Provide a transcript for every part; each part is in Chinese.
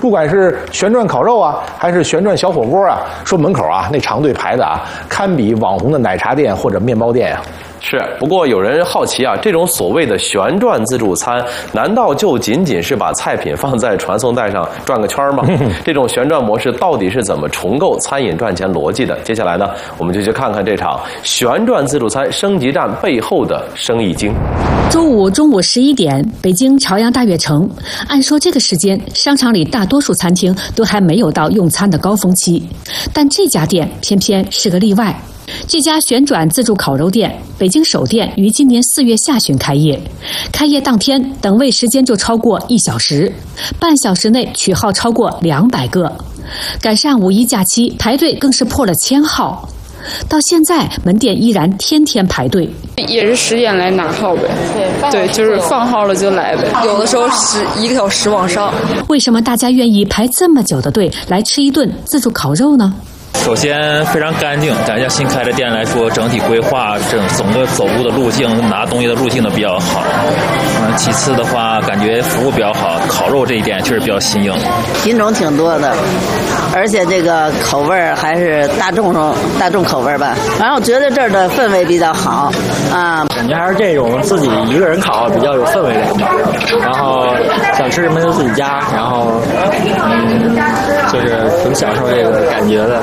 不管是旋转烤肉啊，还是旋转小火锅啊，说门口啊那长队排的啊，堪比网红的奶茶店或者面包店呀。 是，不过有人好奇啊，这种所谓的旋转自助餐，难道就仅仅是把菜品放在传送带上转个圈吗？这种旋转模式到底是怎么重构餐饮赚钱逻辑的？接下来呢，我们就去看看这场旋转自助餐升级战背后的生意经。 中午11点，北京朝阳大悦城。按说这个时间，商场里大多数餐厅都还没有到用餐的高峰期，但这家店偏偏是个例外。这家旋转自助烤肉店，北京首店于今年4月下旬开业。开业当天，等位时间就超过1小时，半小时内取号超过200个。赶上5一假期，排队更是破了1000号。到现在，门店依然天天排队。 也是10点来拿号呗，对，就是放号了就来呗。有的时候1个小时往上。 为什么大家愿意排这么久的队来吃一顿自助烤肉呢？ 首先非常干净，咱家新开的店来说，整体规划整个走路的路径、拿东西的路径都比较好。其次的话，感觉服务比较好，烤肉这一点确实比较新颖， 品种挺多的，而且这个口味还是大众口味吧。反正我觉得这儿的氛围比较好啊， 感觉还是这种自己一个人烤比较有氛围感，然后想吃什么就自己加，然后就是挺享受这个感觉的。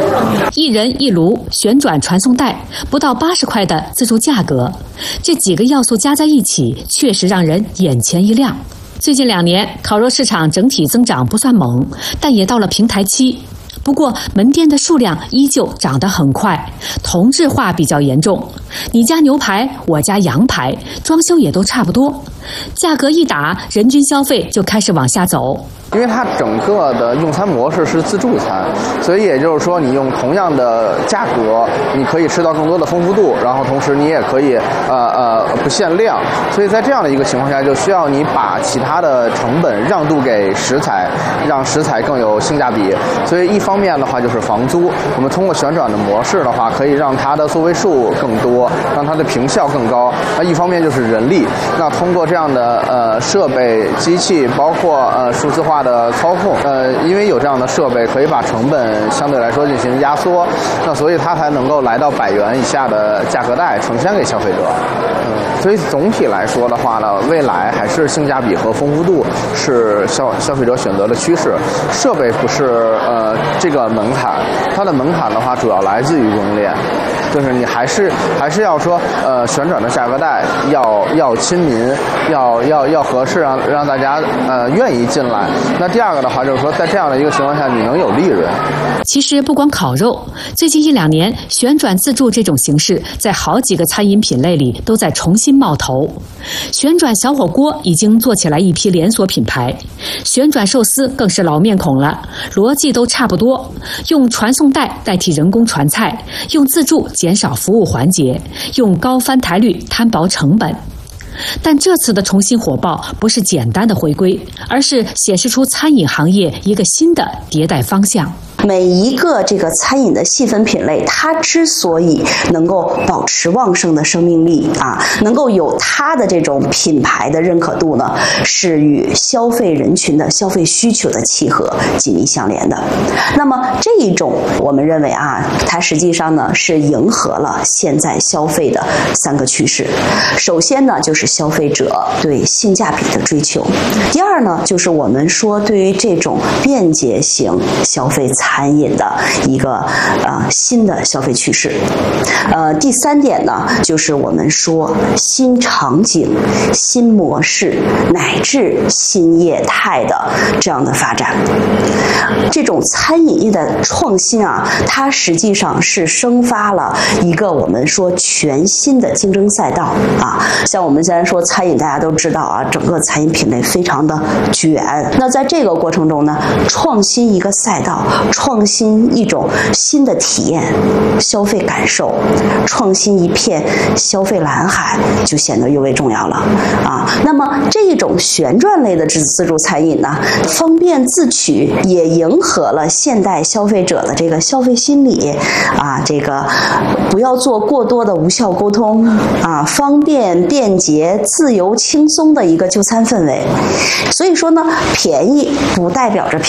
1人1炉旋转传送带，不到80块的自助价格，这几个要素加在一起，确实让人眼前一亮。最近2年，烤肉市场整体增长不算猛，但也到了平台期。不过门店的数量依旧涨得很快，同质化比较严重。你家牛排，我家羊排，装修也都差不多，价格一打，人均消费就开始往下走。 因为它整个的用餐模式是自助餐，所以也就是说，你用同样的价格，你可以吃到更多的丰富度，然后同时你也可以不限量。所以在这样的一个情况下，就需要你把其他的成本让渡给食材，让食材更有性价比。所以一方面的话就是房租，我们通过旋转的模式的话，可以让它的座位数更多，让它的坪效更高。那一方面就是人力，那通过这样的设备、机器，包括数字化的操控，因为有这样的设备，可以把成本相对来说进行压缩，那所以它才能够来到100元以下的价格带呈现给消费者。所以总体来说的话呢，未来还是性价比和丰富度是消费者选择的趋势。设备不是这个门槛，它的门槛的话主要来自于供应链。就是你还是要说旋转的价格带要亲民，要合适，让大家愿意进来。那第二个的话就是说，在这样的一个情况下，你能有利润。 其实不光烤肉，最近1-2年，旋转自助这种形式在好几个餐饮品类里都在重新冒头。旋转小火锅已经做起来一批连锁品牌，旋转寿司更是老面孔了，逻辑都差不多，用传送带代替人工传菜，用自助减少服务环节，用高翻台率摊薄成本。但这次的重新火爆不是简单的回归，而是显示出餐饮行业一个新的迭代方向。 每一个这个餐饮的细分品类，它之所以能够保持旺盛的生命力啊，能够有它的这种品牌的认可度呢，是与消费人群的消费需求的契合紧密相连的。那么这一种我们认为啊，它实际上呢是迎合了现在消费的3个趋势。首先呢，就是消费者对性价比的追求；第二呢，就是我们说对于这种便捷型消费餐饮的一个新的消费趋势。第3点呢，就是我们说新场景、新模式乃至新业态的这样的发展。这种餐饮业的创新啊，它实际上是生发了一个我们说全新的竞争赛道啊。像我们现在说餐饮，大家都知道啊，整个餐饮品类非常的卷。那在这个过程中呢，创新一个赛道，创新一种新的体验、消费感受，创新一片消费蓝海，就显得尤为重要了啊。那么这种旋转类的自助餐饮呢，方便自取，也迎合了现代消费者的这个消费心理啊，这个不要做过多的无效沟通啊，方便、便捷、自由、轻松的一个就餐氛围。所以说呢，便宜不代表着